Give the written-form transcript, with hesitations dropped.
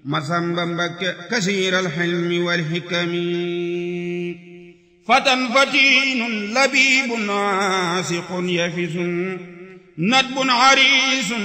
Masamba Mbakke kasiiral hilmi wal hikami fatan fatinun labibun aasiqun yafisun nadbun harisun